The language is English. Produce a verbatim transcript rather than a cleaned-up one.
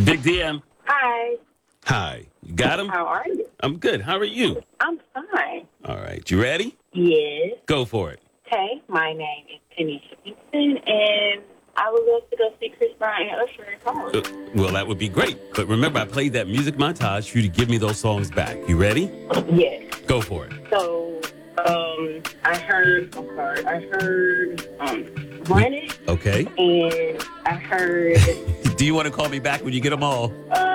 Big D M. Hi. Hi. You got him? How are you? I'm good. How are you? I'm fine. All right. You ready? Yes. Go for it. Hey, my name is Tanisha Gibson, and I would love to go see Chris Brown and Usher in concert. Uh, well, that would be great. But remember, I played that music montage for you to give me those songs back. You ready? Yes. Go for it. So, um, I heard, I'm sorry, I heard, um, Run It, Okay. and I heard, Do you want to call me back when you get them all? uh,